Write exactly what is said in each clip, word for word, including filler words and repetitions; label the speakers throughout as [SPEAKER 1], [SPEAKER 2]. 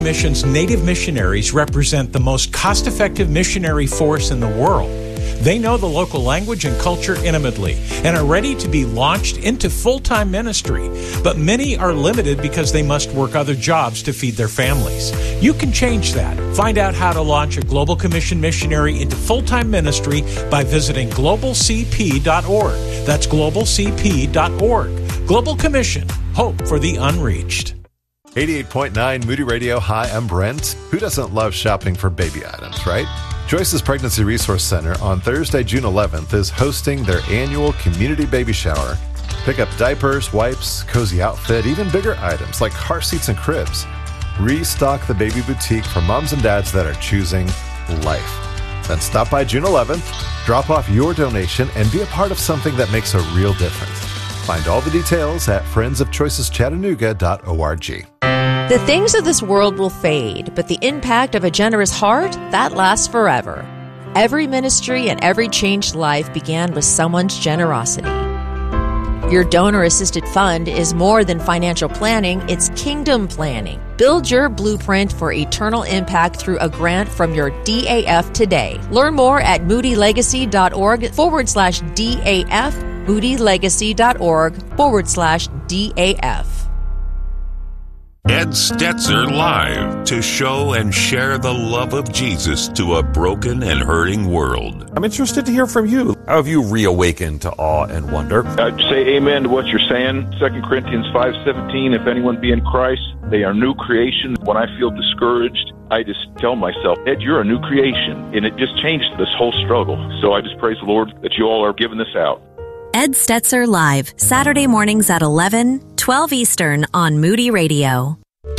[SPEAKER 1] Mission's native missionaries represent the most cost-effective missionary force in the world. They know the local language and culture intimately and are ready to be launched into full-time ministry. But many are limited because they must work other jobs to feed their families. You can change that. Find out how to launch a Global Commission missionary into full-time ministry by visiting global c p dot org. That's global c p dot org. Global Commission. Hope for the unreached.
[SPEAKER 2] eighty-eight point nine Moody Radio. Hi, I'm Brent. Who doesn't love shopping for baby items, right? Joyce's Pregnancy Resource Center on Thursday, June eleventh is hosting their annual community baby shower. Pick up diapers, wipes, cozy outfit, even bigger items like car seats and cribs. Restock the baby boutique for moms and dads that are choosing life. Then stop by June eleventh, drop off your donation, and be a part of something that makes a real difference. Find all the details at friends of choices chattanooga dot org.
[SPEAKER 3] The things of this world will fade, but the impact of a generous heart, that lasts forever. Every ministry and every changed life began with someone's generosity. Your donor-assisted fund is more than financial planning, it's kingdom planning. Build your blueprint for eternal impact through a grant from your D A F today. Learn more at moodylegacy.org forward slash DAF, moodylegacy.org forward slash DAF.
[SPEAKER 4] Ed Stetzer Live, to show and share the love of Jesus to a broken and hurting world.
[SPEAKER 5] I'm interested to hear from you. How have you reawakened to awe and wonder?
[SPEAKER 6] I'd say amen to what you're saying. Second Corinthians five seventeen, if anyone be in Christ, they are new creation. When I feel discouraged, I just tell myself, Ed, you're a new creation. And it just changed this whole struggle. So I just praise the Lord that you all are giving this out.
[SPEAKER 7] Ed Stetzer Live, Saturday mornings at eleven, twelve Eastern on Moody Radio.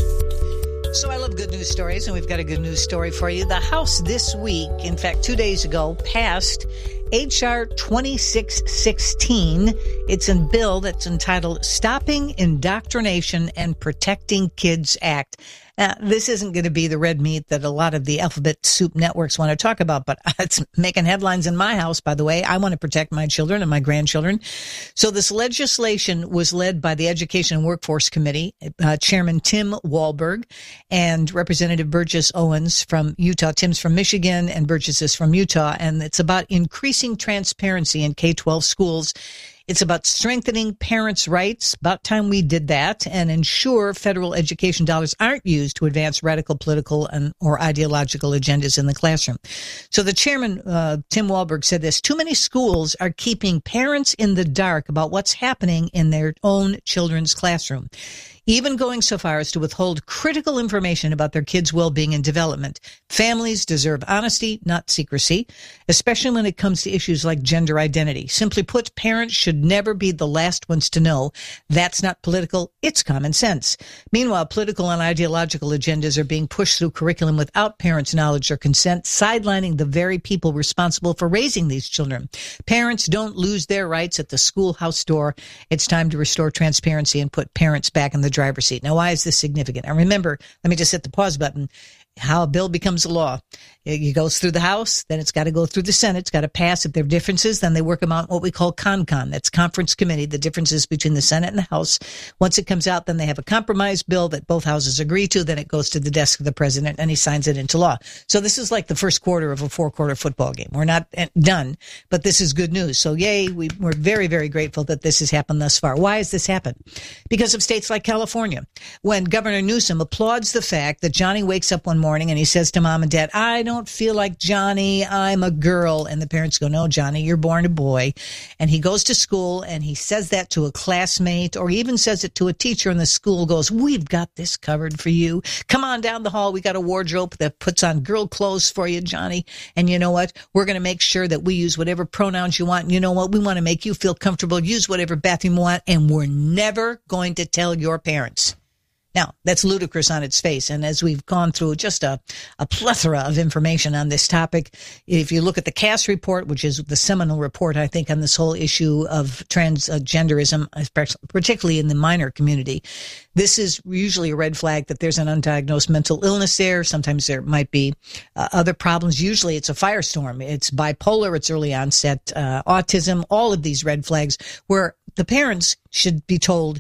[SPEAKER 8] So I love good news stories, and we've got a good news story for you. The House this week, in fact, two days ago, passed H R twenty-six sixteen. It's a bill that's entitled Stopping Indoctrination and Protecting Kids Act. Now, this isn't going to be the red meat that a lot of the alphabet soup networks want to talk about, but it's making headlines in my house, by the way. I want to protect my children and my grandchildren. So this legislation was led by the Education and Workforce Committee, uh, Chairman Tim Walberg and Representative Burgess Owens from Utah. Tim's from Michigan and Burgess is from Utah, and it's about increasing transparency in K twelve schools. It's about strengthening parents' rights. About time we did that, and ensure federal education dollars aren't used to advance radical political and or ideological agendas in the classroom. So the chairman, uh, Tim Walberg, said this: too many schools are keeping parents in the dark about what's happening in their own children's classroom, even going so far as to withhold critical information about their kids' well-being and development. Families deserve honesty, not secrecy, especially when it comes to issues like gender identity. Simply put, parents should never be the last ones to know. That's not political, it's common sense. Meanwhile, political and ideological agendas are being pushed through curriculum without parents' knowledge or consent, sidelining the very people responsible for raising these children. Parents don't lose their rights at the schoolhouse door. It's time to restore transparency and put parents back in the driver's seat. Now, why is this significant? And remember, let me just hit the pause button. How a bill becomes a law. It goes through the House, then it's got to go through the Senate. It's got to pass. If there are differences, then they work them out in what we call CONCON. That's Conference Committee, the differences between the Senate and the House. Once it comes out, then they have a compromise bill that both houses agree to. Then it goes to the desk of the president, and he signs it into law. So this is like the first quarter of a four-quarter football game. We're not done, but this is good news. So yay, we, we're very, very grateful that this has happened thus far. Why has this happened? Because of states like California. When Governor Newsom applauds the fact that Johnny wakes up one morning and he says to mom and dad, I don't feel like Johnny, I'm a girl. And the parents go, no, Johnny, you're born a boy. And he goes to school and he says that to a classmate, or even says it to a teacher, and the school goes, we've got this covered for you. Come on down the hall. We got a wardrobe that puts on girl clothes for you, Johnny. And you know what? We're going to make sure that we use whatever pronouns you want. And you know what? We want to make you feel comfortable. Use whatever bathroom you want. And we're never going to tell your parents. Now, that's ludicrous on its face. And as we've gone through just a, a plethora of information on this topic, if you look at the Cass report, which is the seminal report, I think, on this whole issue of transgenderism, particularly in the minor community, this is usually a red flag that there's an undiagnosed mental illness there. Sometimes there might be uh, other problems. Usually it's a firestorm. It's bipolar. It's early onset uh, autism. All of these red flags where the parents should be told,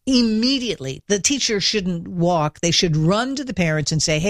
[SPEAKER 8] Immediately, the teacher shouldn't walk. They should run to the parents and say, hey,